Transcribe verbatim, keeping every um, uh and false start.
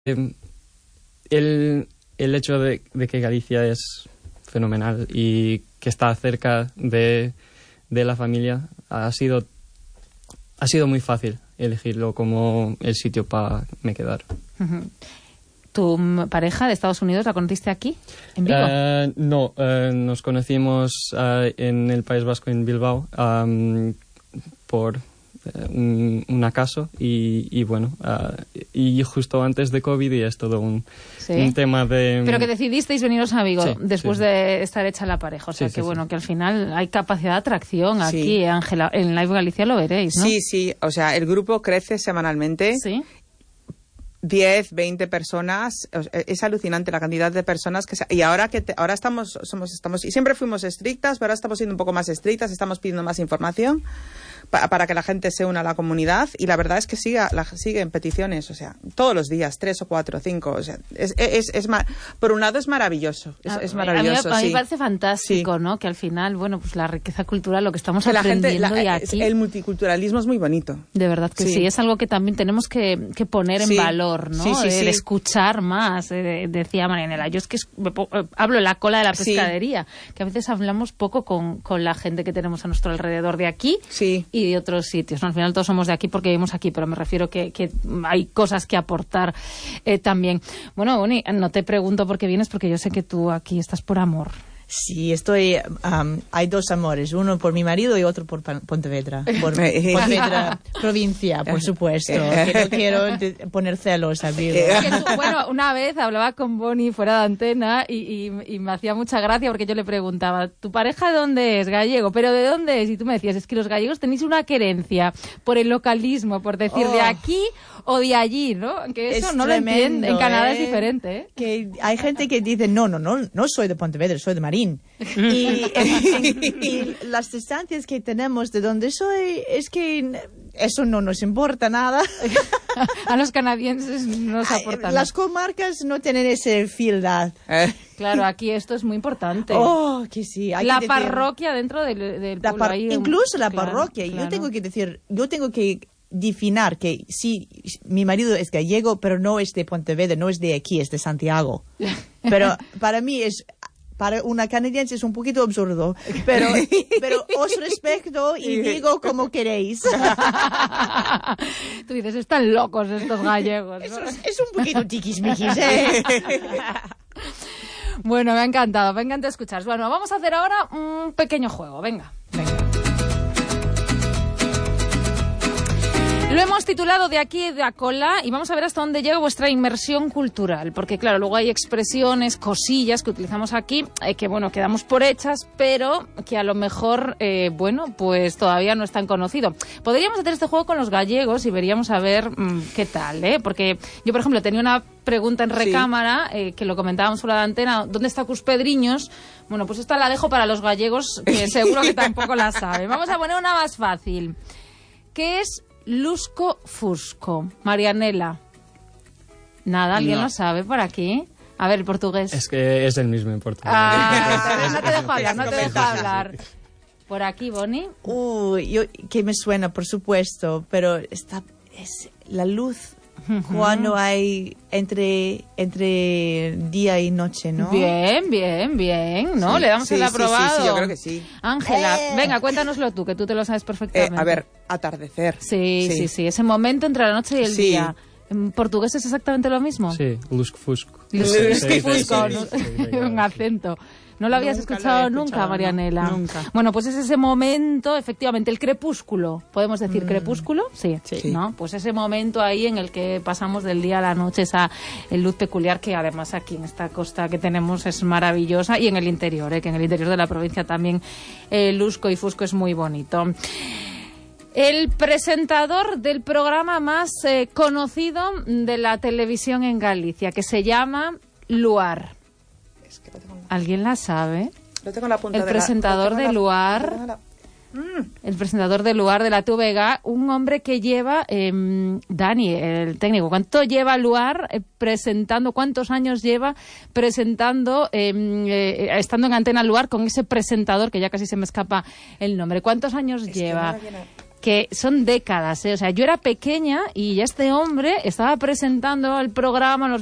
el, el hecho de, de que Galicia es fenomenal y que está cerca de, de la familia ha sido, ha sido muy fácil elegirlo como el sitio para me quedar. Uh-huh. ¿Tu pareja de Estados Unidos la conociste aquí, en Vigo? Uh, no, uh, nos conocimos uh, en el País Vasco, en Bilbao, um, por uh, un, un acaso y, y bueno, uh, y justo antes de COVID, y es todo un, sí. un tema de... Pero que decidisteis veniros a Vigo, sí, después sí. de estar hecha la pareja, o sea sí, que sí, bueno, sí. que al final hay capacidad de atracción aquí, sí. Ángela, en Live Galicia lo veréis, ¿no? Sí, sí, o sea, el grupo crece semanalmente. Sí. diez, veinte personas, es alucinante la cantidad de personas que se, y ahora que te, ahora estamos somos estamos y siempre fuimos estrictas, pero ahora estamos siendo un poco más estrictas, estamos pidiendo más información pa, para que la gente se una a la comunidad, y la verdad es que sigue la siguen peticiones, o sea, todos los días, tres o cuatro, cinco, o sea, es es, es, es por un lado es maravilloso, es, es maravilloso. A mí, a mí sí. me parece fantástico, sí. ¿no? Que al final, bueno, pues la riqueza cultural, lo que estamos que aprendiendo la gente, la, y aquí, el multiculturalismo es muy bonito. De verdad que sí, sí es algo que también tenemos que, que poner sí. en valor, ¿no? Sí, sí, de, sí. de escuchar más, eh, decía Marianela. Yo es que es, me, hablo en la cola de la pescadería, sí. que a veces hablamos poco con, con la gente que tenemos a nuestro alrededor de aquí sí. y de otros sitios, ¿no? Al final todos somos de aquí porque vivimos aquí, pero me refiero que, que hay cosas que aportar eh, también. Bueno, Boni, no te pregunto por qué vienes, porque yo sé que tú aquí estás por amor. Sí, estoy. Um, hay dos amores, uno por mi marido y otro por Pontevedra. Por Pontevedra, provincia, por supuesto. Que no quiero te, poner celos a Vigo. Bueno, una vez hablaba con Boni fuera de antena y, y, y me hacía mucha gracia porque yo le preguntaba, ¿tu pareja de dónde es? Gallego, ¿pero de dónde es? Y tú me decías, es que los gallegos tenéis una querencia por el localismo, por decir oh. de aquí o de allí, ¿no? Que eso es no tremendo, lo entiendo. En Canadá ¿eh? Es diferente, ¿eh? Que hay gente que dice, no, no, no, no soy de Pontevedra, soy de Marín. Y, y, y las distancias que tenemos de donde soy, es que eso no nos importa nada. A los canadienses no nos aporta nada. Las comarcas no tienen esa fieldad. Eh. Claro, aquí esto es muy importante. Oh, que sí. Hay la que parroquia dentro del, del la pueblo. par ahí, incluso la claro, parroquia. Claro. Yo tengo que decir, yo tengo que definir que sí, mi marido es gallego, pero no es de Pontevedra, no es de aquí, es de Santiago. Pero para mí es... Para una canadiense es un poquito absurdo, pero, pero os respeto y digo como queréis. Tú dices, están locos estos gallegos, ¿no? Eso es, es un poquito tiquismiquis, ¿eh? Bueno, me ha encantado, me encanta escuchar. Bueno, vamos a hacer ahora un pequeño juego, venga. Venga. Lo hemos titulado De aquí de a cola y vamos a ver hasta dónde llega vuestra inmersión cultural, porque claro, luego hay expresiones, cosillas que utilizamos aquí, eh, que bueno, quedamos por hechas, pero que a lo mejor, eh, bueno, pues todavía no es tan conocido. Podríamos hacer este juego con los gallegos y veríamos a ver mmm, qué tal, ¿eh? Porque yo, por ejemplo, tenía una pregunta en recámara, sí. eh, que lo comentábamos fuera de antena, ¿dónde está Cuspedriños? Bueno, pues esta la dejo para los gallegos, que seguro que tampoco la saben. Vamos a poner una más fácil. ¿Qué es Lusco Fusco? Marianela. Nada, ¿alguien no. lo sabe por aquí? A ver, el portugués. Es que es el mismo en portugués. Ah, no te dejo hablar, no te dejo hablar. Por aquí, Boni. Uy, yo, que me suena, por supuesto, pero está, es la luz uh-huh. cuando hay entre, entre día y noche, ¿no? Bien, bien, bien, ¿no? Sí, Le damos sí, el aprobado. Sí, sí, sí, yo creo que sí. Ángela, eh. venga, cuéntanoslo tú, que tú te lo sabes perfectamente. Eh, a ver, atardecer. Sí, sí, sí, sí, ese momento entre la noche y el sí. día. ¿En portugués es exactamente lo mismo? Sí, lusco-fusco. Lusco-fusco, un acento. ¿No lo habías nunca escuchado, lo escuchado nunca, Marianela? No, nunca. Bueno, pues es ese momento, efectivamente, el crepúsculo. ¿Podemos decir mm. crepúsculo? Sí. sí. ¿No? Pues ese momento ahí en el que pasamos del día a la noche, esa luz peculiar que además aquí en esta costa que tenemos es maravillosa, y en el interior, ¿eh? que en el interior de la provincia también eh, lusco y fusco es muy bonito. El presentador del programa más eh, conocido de la televisión en Galicia, que se llama Luar. Es que lo tengo en la... ¿Alguien la sabe? Lo tengo en la punta el de presentador la... de la... Luar... La... Mm. El presentador de Luar de la T V G, un hombre que lleva, eh, Dani, el técnico, ¿cuánto lleva Luar eh, presentando, cuántos años lleva presentando, eh, eh, estando en Antena Luar con ese presentador, que ya casi se me escapa el nombre? ¿Cuántos años es lleva? Que no que son décadas, ¿eh? O sea, yo era pequeña y ya este hombre estaba presentando el programa, los